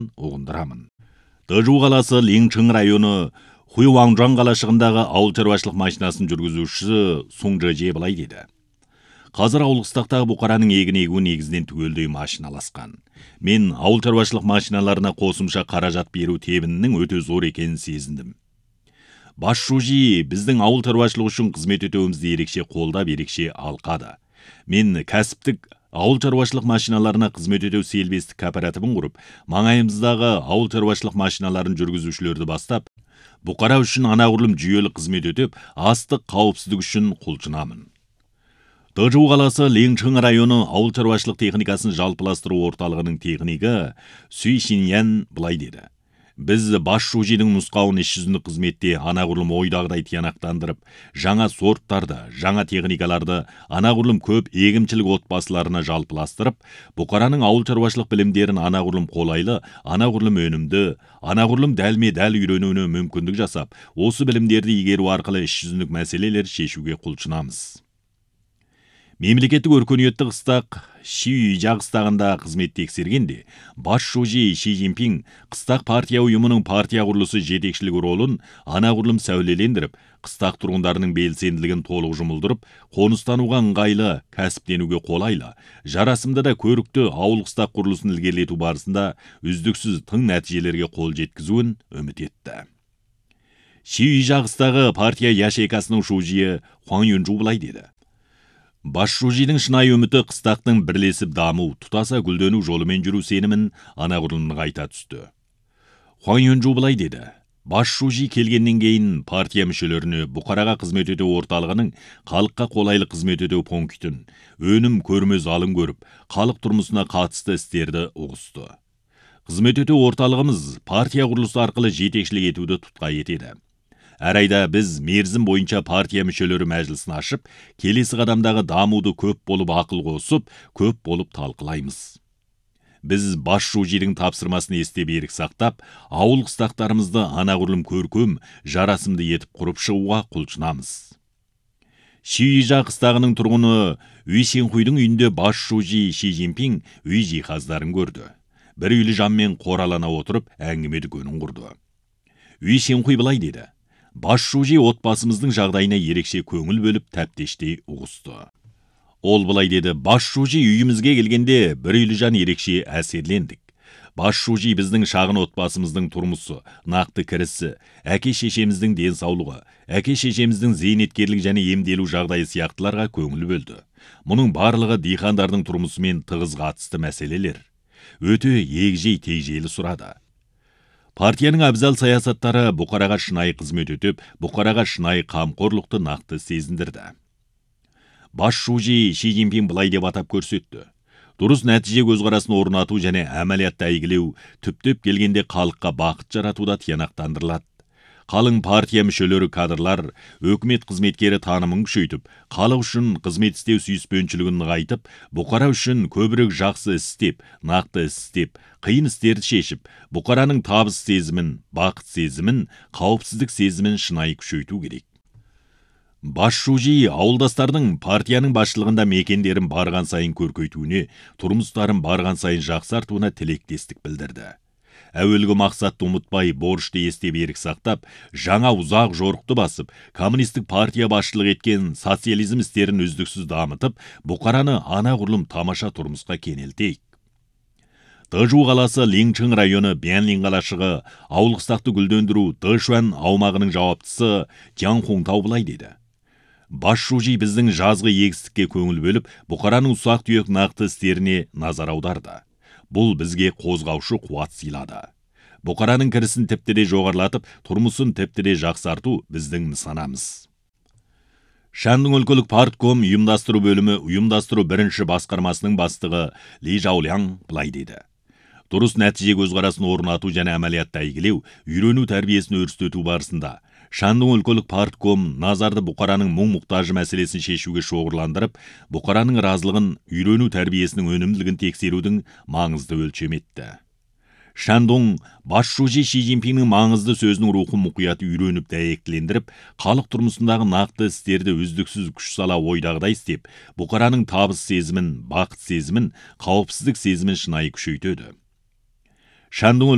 ұғындырамын. Дажу қаласы Линчың районы Хуйваңжан қалашығындағы ауыл шаруашылық машинасын жүргізушісі Суңжы былай деді. Қазір ауылқыстақтағы бұқараның егін егуі негізінен түгелдей машиналасқан. Мен ауыл шаруашылық машиналарына қосымша қаражат беру тебінінің өте зор екенін сезіндім. Бас шужи біздің ауыл шаруашылығы үшін қызмет етуімізді ерекше қолдап, ерекше алқады. Мен кәсіптік ауыл шаруашылық машиналарына қызмет ету селбестік кооперативін құрып, маңайымыздағы ауыл шаруашылық машиналарын жүргізушілерді бастап, бұқара үшін анағұрлым жүйелі қызмет етіп, астық қауіпсіздік үшін құлшынамын. Дажу қаласы Линчың районы ауыл шаруашылық техникасын жалпыластыру орталығының технигі Сүй Шиньян былай деді. Біз бас шужидің нұсқауын іс жүзінде қызметте анағұрлым ойдағыдай тиянақтандырып, жаңа сорттарды, жаңа техникаларды анағұрлым көп егіншілік отбасыларына жалпыластырып, бұқараның ауыл шаруашылық білімдерін анағұрлым қолайлы, анағұрлым өнімді, анағұрлым дәлме-дәл үйренуіне мүмкіндік жасап, осы білімдерді игеру арқылы іс жүзіндік мәселелер шешуге құлшынамыз. Мемлекеттік өркениетті қыстақ Шиюйжа қыстағында қызмет тексергенде, бас шужи Ши Цзиньпин қыстақ партия ұйымының партия құрылысы жетекшілігі ролын анағұрлым сәулелендіріп, қыстақ тұрғындарының белсенділігін толық жұмылдырып, қоныстануға ыңғайлы, кәсіптенуге қолайлы, жарасымды да көрікті ауыл қыстақ құрылысын ілгерілету барысында үздіксіз тың нәтижелерге қол жеткізуін үміт етті. Шиюйжа қыстағы партия яшейкасының шужиі Хуан Юнжу былай деді. Бас шужидің шынайы үміті қыстақтың бірлесіп даму, тұтаса гүлдену жолымен жүру сенімін анағұрлым нығайта түсті. Хуан Юнжу былай деді. Бас шужи келгеннен кейін партия мүшелеріне бұқараға қызмет ету орталығының халыққа қолайлы қызмет ету пунктін, өнім көрмез алын көріп, халық тұрмысына қатысты істерді ұғысты. Қызмет ету орталығымыз партия құрылысы арқылы жетекшілік етуді тұтқа етеді. Әр айда біз мерзім бойынша партия мүшелері мәжілісін ашып, келесі қадамдағы дамуды көп болып ақыл қосып, көп болып талқылаймыз. Біз бас шужидің тапсырмасын есте берік сақтап, ауыл қыстақтарымызды анағұрлым көркем, жарасымды етіп құрып шығуға құлшынамыз. Шиюйжа қыстағының тұрғыны Үй Сенхуйдың үйінде бас шужи Ши Цзиньпин үй жиһаздарын көрді. Бір үйлі жанмен қоралана отырып, әңгіме дүкенін құрды. Үй Сенхуй былай деді. Бас шужи отбасымыздың жағдайына ерекше көңіл бөліп тәптештей ұғысты. Ол былай деді, бас шужи үйімізге келгенде бір үйлі жан ерекше әсерлендік. Бас шужи біздің шағын отбасымыздың тұрмысы, нақты кірісі, әке-шешеміздің денсаулығы, әке-шешеміздің зейнеткерлік және емделу жағдайы сияқтыларға көңіл бөлді. Мұның барлығы диқандардың тұрмысымен тығыз қатысты мәселелер. Өте егжей-тегжейлі сұрады. Партияның абзал саясаттары бұқараға шынайы қызмет өтіп, бұқараға шынайы қамқорлықты нақты сезіндірді. Бас шужи Ши Цзиньпин былай деп атап көрсетті. Дұрыс нәтиже көзқарасын орнату және әмәлиятты әйгілеу түптеп келгенде халыққа бақыт жаратуда тиянақтандырылады. Қалың партия мүшелері кадрлар, өкімет қызметкері танымын күшейтіп, халық үшін қызмет істеу сүйіспеншілігін нығайтып, бұқара үшін көбірек жақсы істеп, нақты істеп, қиын істерді шешіп, бұқараның табыс сезімін, бақыт сезімін, қауіпсіздік сезімін шынайы күшейту керек. Бас шужи ауылдастардың партияның басшылығында мекендерін барған сайын көркейтуіне, тұрмыстарын барған сайын жақсартуына тілектестік білдірді. Әуелгі мақсатты ұмытпай, борышты есте берік сақтап, жаңа ұзақ жорықты басып, коммунистік партия басшылық еткен социализм істерін үздіксіз дамытып, бұқараны анағұрлым тамаша тұрмысқа кенелтейік. Дажу қаласы Линчың районы Бянлин қалашығы ауыл қыстақты гүлдендіру Дашуан аумағының жауаптысы Джан Хоңтау былай деді. Бас шужи біздің жазғы егістікке көңіл бөліп, бұқараның ұсақ түйек нақты істеріне назар аударды. Бұл бізге қозғаушы қуат сыйлады. Бұқараның кірісін тіпті де жоғарлатып, тұрмысын тіпті де жақсарту біздің нысанамыз. Шандың өлкөлік партком ұйымдастыру бөлімі ұйымдастыру бірінші басқармасының бастығы Ли Жауляң былай деді. Дұрыс нәтиже көзқарасын орнату және әмәлиятты әйгілеу, үйрену тәрбиесін өрістету барысында Шандың өлкөлік партком назарды бұқараның мұң-мұқтажы мәселесін шешуге шоғырландырып, бұқараның разылығын, үйрену тәрбиесінің өнімділігін тексерудің маңызды өлшем етті. Шандың бас шужи Ши Цзиньпиннің маңызды сөзінің рухын мұқият үйреніп дәйектілендіріп, халық тұрмысындағы нақты істерді үздіксіз күш сала ойдағыдай істеп, бұқараның табыс сезімін, бақыт сезімін, қауіпсіздік сезімін шынайы күшейтеді. Шандың